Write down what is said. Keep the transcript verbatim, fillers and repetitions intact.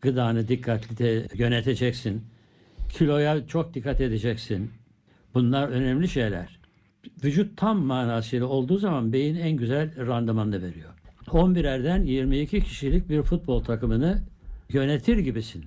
Gıdanı dikkatli de yöneteceksin. Kiloya çok dikkat edeceksin. Bunlar önemli şeyler. Vücut tam manasıyla olduğu zaman beyin en güzel randımanını veriyor. on birerden yirmi iki kişilik bir futbol takımını yönetir gibisin.